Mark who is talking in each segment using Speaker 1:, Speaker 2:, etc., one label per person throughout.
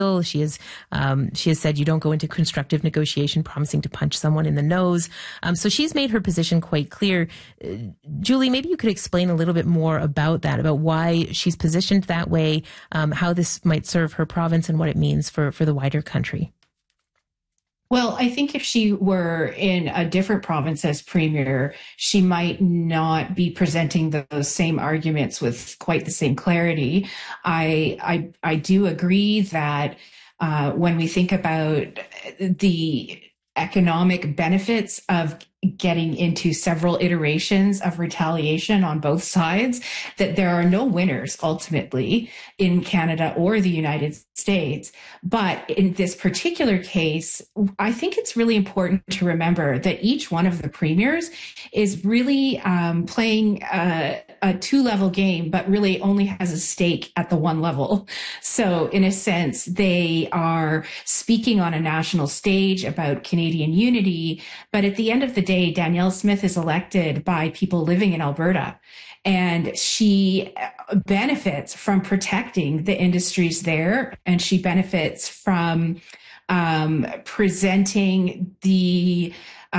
Speaker 1: She has said you don't go into constructive negotiation promising to punch someone in the nose. So she's made her position quite clear. Julie, maybe you could explain a little bit more about that, about why she's positioned that way, how this might serve her province and what it means for the wider country.
Speaker 2: Well, I think if she were in a different province as premier, she might not be presenting those same arguments with quite the same clarity. I do agree that when we think about the economic benefits of getting into several iterations of retaliation on both sides, that there are no winners ultimately in Canada or the United States. But in this particular case, I think it's really important to remember that each one of the premiers is really playing a two-level game, but really only has a stake at the one level. So in a sense, they are speaking on a national stage about Canadian unity, but at the end of the day, Danielle Smith is elected by people living in Alberta, and she benefits from protecting the industries there, and she benefits from presenting the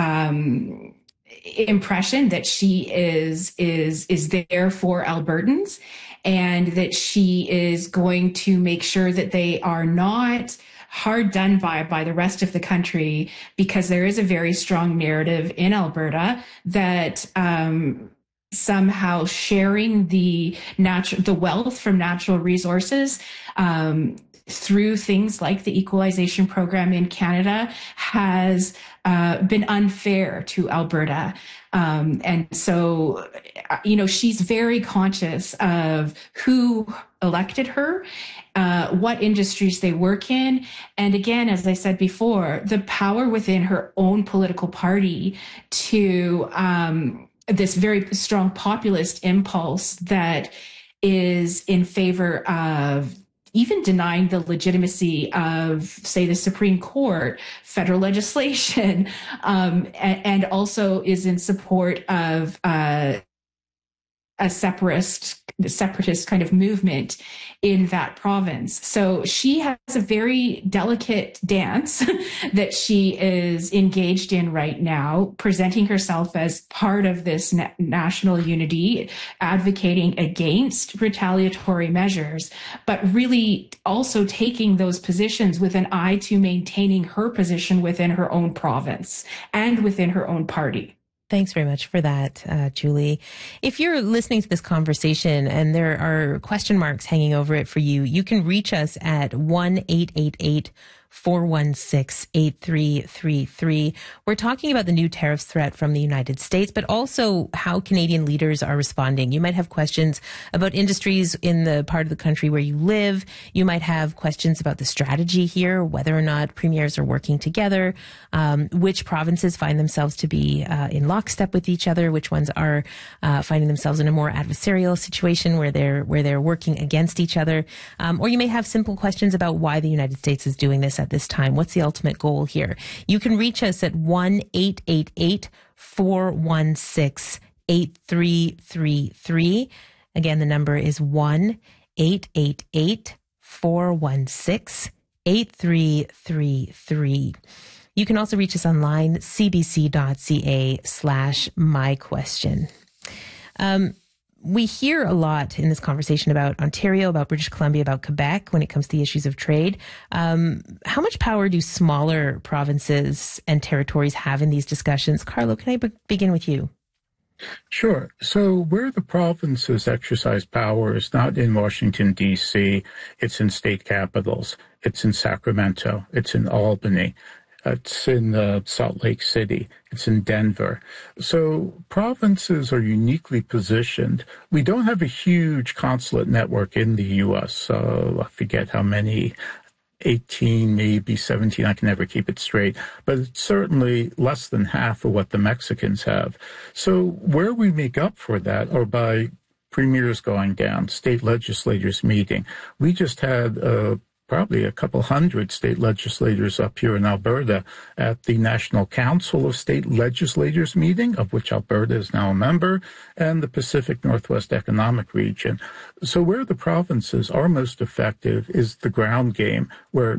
Speaker 2: impression that she is there for Albertans, and that she is going to make sure that they are not hard done by the rest of the country, because there is a very strong narrative in Alberta that somehow sharing the wealth from natural resources through things like the equalization program in Canada has been unfair to Alberta. And so, she's very conscious of who elected her, what industries they work in. And again, as I said before, the power within her own political party to this very strong populist impulse that is in favor of even denying the legitimacy of, say, the Supreme Court, federal legislation, and also is in support of a separatist kind of movement in that province. So she has a very delicate dance that she is engaged in right now, presenting herself as part of this national unity, advocating against retaliatory measures, but really also taking those positions with an eye to maintaining her position within her own province and within her own party.
Speaker 1: Thanks very much for that, Julie. If you're listening to this conversation and there are question marks hanging over it for you, you can reach us at 1-888-416-8333. We're talking about the new tariffs threat from the United States, but also how Canadian leaders are responding. You might have questions about industries in the part of the country where you live. You might have questions about the strategy here, whether or not premiers are working together, which provinces find themselves to be in lockstep with each other, which ones are finding themselves in a more adversarial situation where they're working against each other. Or you may have simple questions about why the United States is doing this at this time. What's the ultimate goal here? You can reach us at 1-888-416-8333. Again, the number is 1-888-416-8333. You can also reach us online, cbc.ca/myquestion. We hear a lot in this conversation about Ontario, about British Columbia, about Quebec when it comes to the issues of trade. How much power do smaller provinces and territories have in these discussions? Carlo, can I begin with you?
Speaker 3: Sure. So where the provinces exercise power is not in Washington, D.C., it's in state capitals. It's in Sacramento. It's in Albany. It's in Salt Lake City. It's in Denver. So provinces are uniquely positioned. We don't have a huge consulate network in the U.S. So I forget how many, 18, maybe 17. I can never keep it straight. But it's certainly less than half of what the Mexicans have. So where we make up for that are by premiers going down, state legislators meeting. We just had probably a couple hundred state legislators up here in Alberta at the National Council of State Legislators meeting, of which Alberta is now a member, and the Pacific Northwest Economic Region. So where the provinces are most effective is the ground game, where